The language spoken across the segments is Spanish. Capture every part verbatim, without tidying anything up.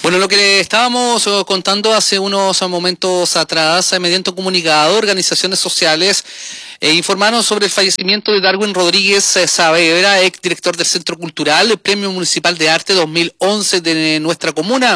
Bueno, lo que le estábamos contando hace unos momentos atrás, mediante un comunicado, organizaciones sociales eh, informaron sobre el fallecimiento de Darwin Rodríguez Saavedra, ex director del Centro Cultural, el Premio Municipal de Arte dos mil once de nuestra comuna.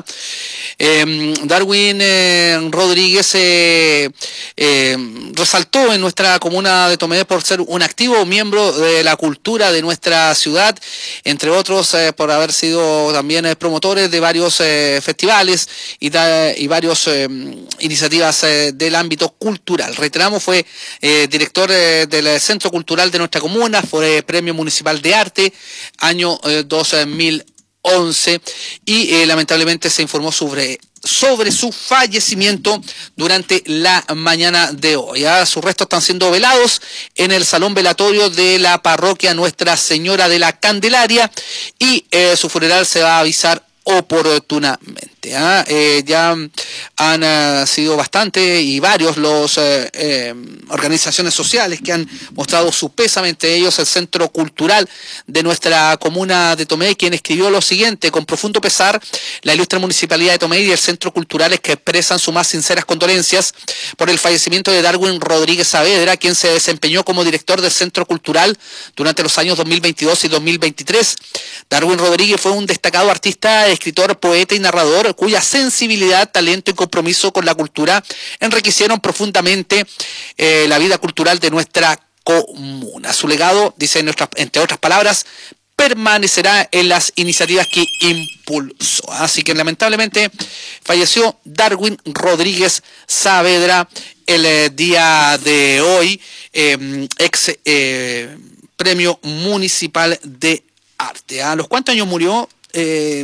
Eh, Darwin eh, Rodríguez eh, eh, resaltó en nuestra comuna de Tomé por ser un activo miembro de la cultura de nuestra ciudad, entre otros eh, por haber sido también eh, promotores de varios eh, festivales y, da, y varias eh, iniciativas eh, del ámbito cultural. Reiteramos, fue eh, director eh, del Centro Cultural de nuestra comuna, fue Premio Municipal de Arte, año eh, dos mil once, y eh, lamentablemente se informó sobre sobre su fallecimiento durante la mañana de hoy. ¿Ah? Sus restos están siendo velados en el salón velatorio de la parroquia Nuestra Señora de la Candelaria y eh, su funeral se va a avisar oportunamente. ¿Ah? Eh, ya han uh, sido bastante y varios los eh, eh, organizaciones sociales que han mostrado su pésame, entre ellos el Centro Cultural de nuestra comuna de Tomé, quien escribió lo siguiente: con profundo pesar, la ilustre Municipalidad de Tomé y el Centro Cultural es que expresan sus más sinceras condolencias por el fallecimiento de Darwin Rodríguez Saavedra, quien se desempeñó como director del Centro Cultural durante los años dos mil veintidós y dos mil veintitrés. Darwin Rodríguez fue un destacado artista, escritor, poeta y narrador, cuya sensibilidad, talento y compromiso con la cultura enriquecieron profundamente eh, la vida cultural de nuestra comuna. Su legado, dice en nuestras, entre otras palabras, permanecerá en las iniciativas que impulsó. Así que lamentablemente falleció Darwin Rodríguez Saavedra el eh, día de hoy, eh, ex eh, Premio Municipal de Arte. ¿A los cuántos años murió? Eh,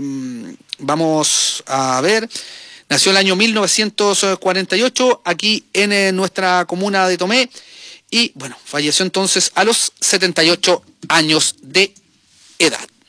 vamos a ver. Nació en el año mil novecientos cuarenta y ocho aquí en eh, nuestra comuna de Tomé y bueno, falleció entonces a los setenta y ocho años de edad.